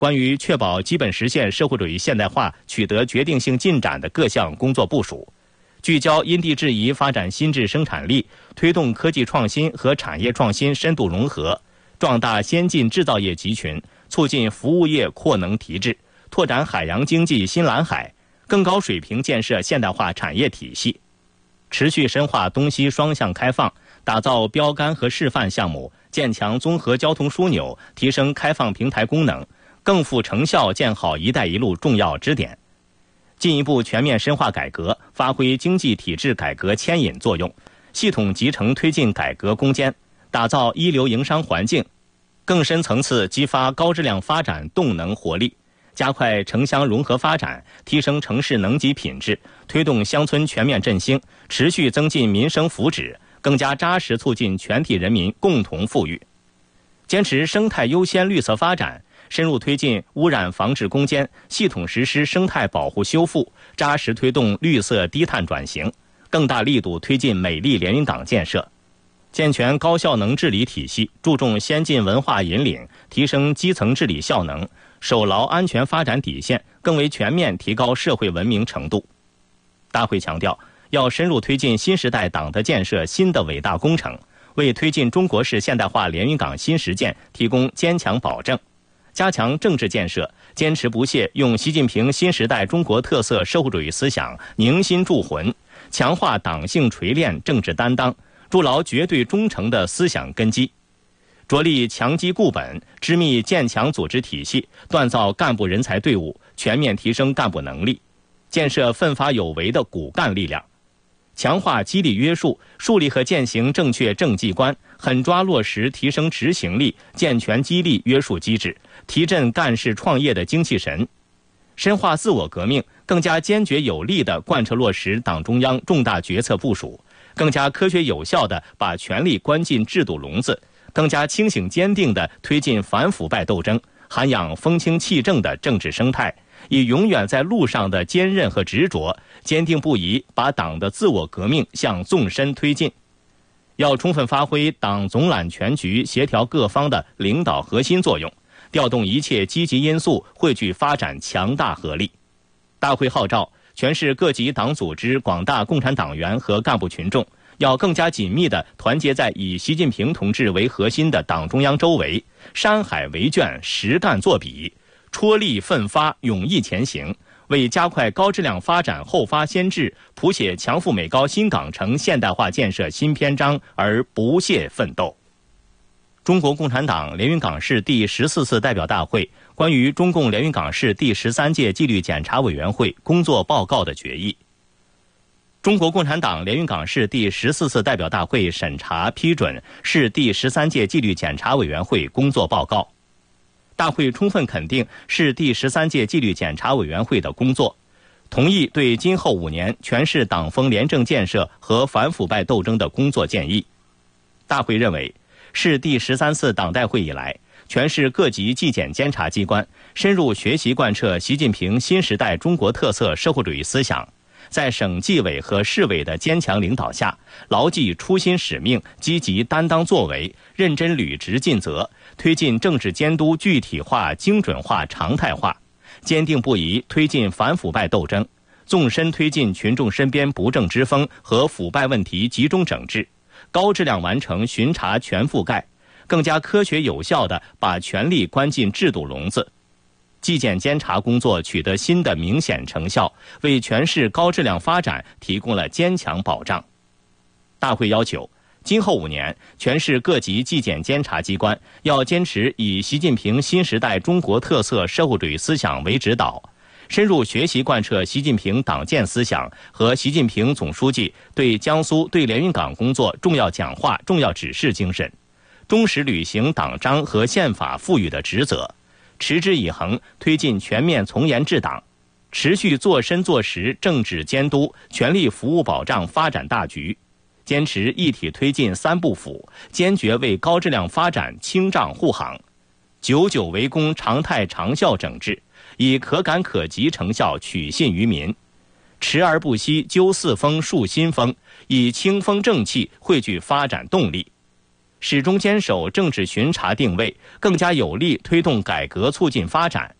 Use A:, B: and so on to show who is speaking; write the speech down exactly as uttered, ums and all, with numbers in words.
A: 关于确保基本实现社会主义现代化取得决定性进展的各项工作部署，聚焦因地制宜发展新质生产力，推动科技创新和产业创新深度融合，壮大先进制造业集群，促进服务业扩能提质，拓展海洋经济新蓝海，更高水平建设现代化产业体系，持续深化东西双向开放，打造标杆和示范项目，建强综合交通枢纽，提升开放平台功能，更富成效建好“一带一路”重要支点，进一步全面深化改革，发挥经济体制改革牵引作用，系统集成推进改革攻坚，打造一流营商环境，更深层次激发高质量发展动能活力，加快城乡融合发展，提升城市能级品质，推动乡村全面振兴，持续增进民生福祉，更加扎实促进全体人民共同富裕。坚持生态优先绿色发展，深入推进污染防治攻坚，系统实施生态保护修复，扎实推动绿色低碳转型，更大力度推进美丽连云港建设，健全高效能治理体系，注重先进文化引领，提升基层治理效能，守牢安全发展底线，更为全面提高社会文明程度。大会强调，要深入推进新时代党的建设新的伟大工程，为推进中国式现代化连云港新实践提供坚强保证。加强政治建设，坚持不懈用习近平新时代中国特色社会主义思想凝心铸魂，强化党性锤炼政治担当，筑牢绝对忠诚的思想根基，着力强基固本，织密建强组织体系，锻造干部人才队伍，全面提升干部能力，建设奋发有为的骨干力量，强化激励约束，树立和践行正确政绩观，狠抓落实提升执行力，健全激励约束机制，提振干事创业的精气神，深化自我革命，更加坚决有力地贯彻落实党中央重大决策部署，更加科学有效地把权力关进制度笼子，更加清醒坚定地推进反腐败斗争，涵养风清气正的政治生态，以永远在路上的坚韧和执着，坚定不移把党的自我革命向纵深推进。要充分发挥党总揽全局、协调各方的领导核心作用，调动一切积极因素，汇聚发展强大合力。大会号召全市各级党组织广大共产党员和干部群众，要更加紧密地团结在以习近平同志为核心的党中央周围，山海为卷，实干作笔，踔厉奋发，勇毅前行，为加快高质量发展后发先至，谱写强富美高新港城现代化建设新篇章而不懈奋斗。中国共产党连云港市第十四次代表大会关于中共连云港市第十三届纪律检查委员会工作报告的决议。中国共产党连云港市第十四次代表大会审查批准市第十三届纪律检查委员会工作报告。大会充分肯定市第十三届纪律检查委员会的工作，同意对今后五年全市党风廉政建设和反腐败斗争的工作建议。大会认为，市第十三次党代会以来，全市各级纪检监察机关深入学习贯彻习近平新时代中国特色社会主义思想，在省纪委和市委的坚强领导下，牢记初心使命，积极担当作为，认真履职尽责，推进政治监督具体化、精准化、常态化，坚定不移推进反腐败斗争，纵深推进群众身边不正之风和腐败问题集中整治，高质量完成巡查全覆盖，更加科学有效地把权力关进制度笼子。纪检监察工作取得新的明显成效，为全市高质量发展提供了坚强保障。大会要求，今后五年，全市各级纪检监察机关要坚持以习近平新时代中国特色社会主义思想为指导，深入学习贯彻习近平党建思想和习近平总书记对江苏对连云港工作重要讲话、重要指示精神，忠实履行党章和宪法赋予的职责，持之以恒推进全面从严治党，持续做深做实政治监督，全力服务保障发展大局，坚持一体推进三不腐，坚决为高质量发展清障护航，久久为功常态长效整治，以可感可及成效取信于民，持而不息究四风树新风，以清风正气汇聚发展动力， 始终坚守政治巡查定位，更加有力推动改革促进发展。